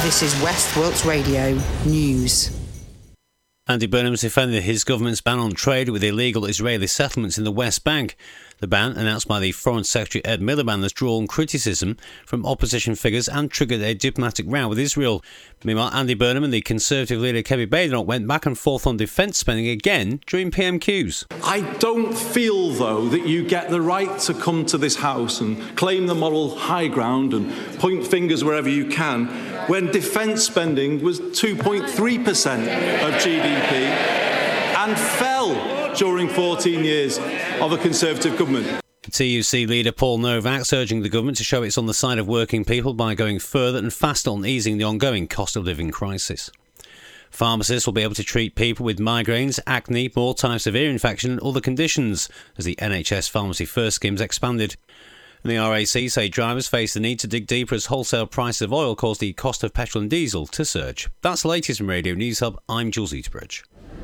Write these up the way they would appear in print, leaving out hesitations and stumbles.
This is West Wilts Radio News. Andy Burnham has defended his government's ban on trade with illegal Israeli settlements in the West Bank. The ban, announced by the Foreign Secretary Ed Miliband, has drawn criticism from opposition figures and triggered a diplomatic row with Israel. Meanwhile, Andy Burnham and the Conservative leader Kevin Badenoch went back and forth on defence spending again during PMQs. I don't feel, though, that you get the right to come to this House and claim the moral high ground and point fingers wherever you can when defence spending was 2.3% of GDP and fell during 14 years of a Conservative government. TUC leader Paul Novak's urging the government to show it's on the side of working people by going further and faster on easing the ongoing cost of living crisis. Pharmacists will be able to treat people with migraines, acne, more types of ear infection and other conditions as the NHS Pharmacy First scheme's expanded. And the RAC say drivers face the need to dig deeper as wholesale prices of oil cause the cost of petrol and diesel to surge. That's the latest from Radio News Hub. I'm Jules Eaterbridge.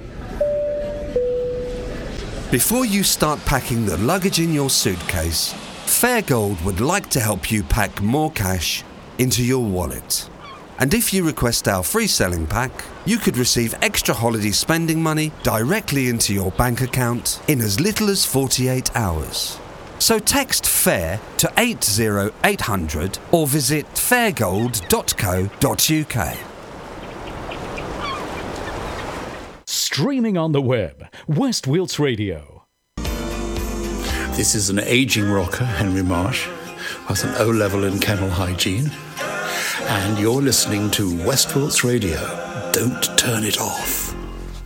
Before you start packing the luggage in your suitcase, Fairgold would like to help you pack more cash into your wallet. And if you request our free selling pack, you could receive extra holiday spending money directly into your bank account in as little as 48 hours. So text FAIR to 80800 or visit fairgold.co.uk. Streaming on the web, West Wilts Radio. This is an ageing rocker, Henry Marsh, with an O-level in kennel hygiene. And you're listening to West Wilts Radio. Don't turn it off.